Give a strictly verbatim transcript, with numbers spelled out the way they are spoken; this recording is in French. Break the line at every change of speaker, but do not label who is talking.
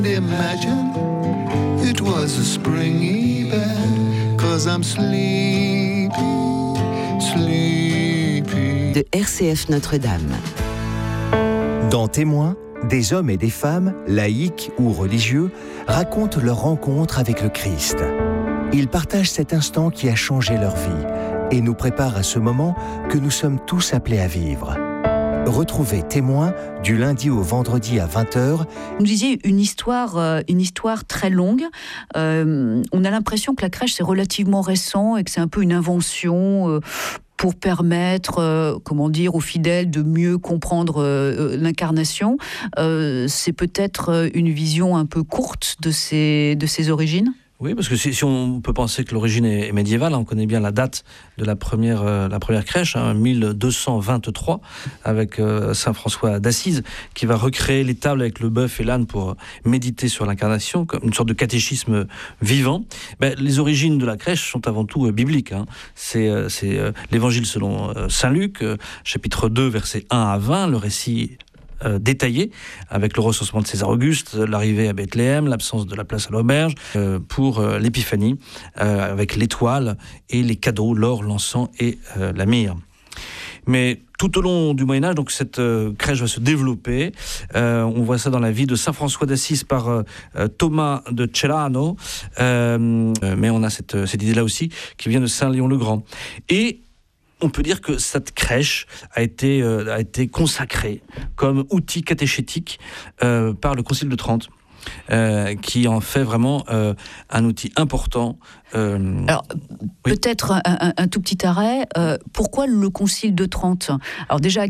Imagine it was a springy bed, 'cause I'm sleepy, sleepy.
De R C F Notre-Dame.
Dans Témoins, des hommes et des femmes, laïcs ou religieux, racontent leur rencontre avec le Christ. Ils partagent cet instant qui a changé leur vie et nous préparent à ce moment que nous sommes tous appelés à vivre. Retrouvez Témoins du lundi au vendredi à vingt heures.
Vous nous disiez une histoire, euh, une histoire très longue. Euh, on a l'impression que la crèche, c'est relativement récent et que c'est un peu une invention euh, pour permettre, euh, comment dire, aux fidèles de mieux comprendre euh, l'incarnation. Euh, c'est peut-être une vision un peu courte de ses, de ses origines ?
Oui, parce que si, si on peut penser que l'origine est, est médiévale, on connaît bien la date de la première, euh, la première crèche, hein, mille deux cent vingt-trois, avec euh, saint François d'Assise, qui va recréer les tables avec le bœuf et l'âne pour méditer sur l'incarnation, comme une sorte de catéchisme vivant. Ben, les origines de la crèche sont avant tout euh, bibliques. Hein. C'est, euh, c'est euh, l'évangile selon euh, saint Luc, euh, chapitre deux, versets un à vingt, le récit Euh, détaillé, avec le recensement de César Auguste, l'arrivée à Bethléem, l'absence de la place à l'auberge, euh, pour euh, l'épiphanie, euh, avec l'étoile et les cadeaux, l'or, l'encens et euh, la myrrhe. Mais tout au long du Moyen-Âge, donc cette euh, crèche va se développer. Euh, on voit ça dans la vie de saint François d'Assise par euh, Thomas de Celano, euh, mais on a cette, cette idée-là aussi qui vient de saint Léon le Grand. Et on peut dire que cette crèche a été, euh, a été consacrée comme outil catéchétique euh, par le Concile de Trente, euh, qui en fait vraiment euh, un outil important. Euh,
Alors, oui. Peut-être un, un, un tout petit arrêt. Euh, pourquoi le Concile de Trente ? Alors déjà,